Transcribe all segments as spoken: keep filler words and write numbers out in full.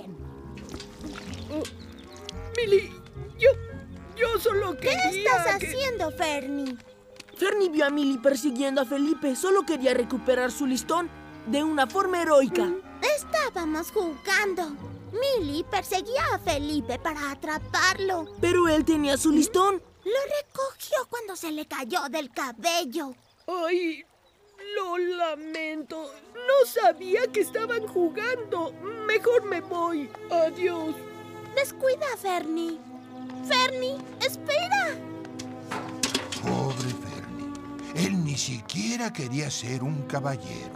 bien. Oh, Milly, yo, yo solo quería ¿Qué estás que... haciendo, Fernie? Fernie vio a Milly persiguiendo a Felipe. Solo quería recuperar su listón de una forma heroica. Estábamos jugando. Milly perseguía a Felipe para atraparlo. Pero él tenía su listón. Lo recogió cuando se le cayó del cabello. Ay, lo lamento. No sabía que estaban jugando. Mejor me voy. Adiós. Descuida, Fernie. Fernie, espera. Pobre Fernie. Él ni siquiera quería ser un caballero.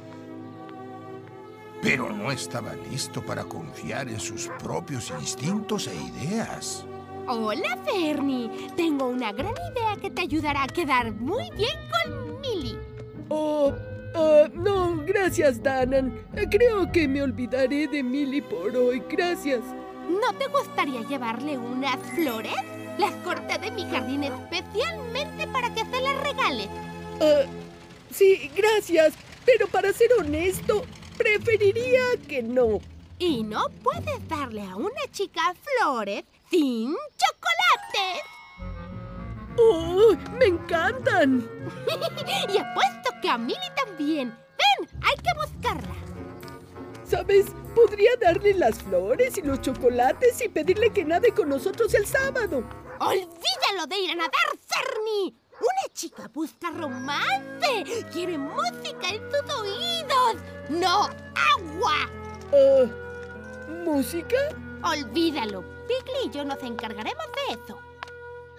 Pero no estaba listo para confiar en sus propios instintos e ideas. Hola, Fernie. Tengo una gran idea que te ayudará a quedar muy bien con Milly. Oh, ah, no, gracias, Danan. Creo que me olvidaré de Milly por hoy. Gracias. ¿No te gustaría llevarle unas flores? Las corté de mi jardín especialmente para que se las regale. Ah, sí, gracias. Pero para ser honesto, preferiría que no. Y no puedes darle a una chica flores sin chocolates. ¡Oh, me encantan! Y apuesto que a Milly también. Ven, hay que buscarla. ¿Sabes? Podría darle las flores y los chocolates y pedirle que nade con nosotros el sábado. ¡Olvídalo de ir a nadar, Fernie! Una chica busca romance. Quiere música en sus oídos, no agua. Ah, ¿música? Olvídalo. Piggy y yo nos encargaremos de eso.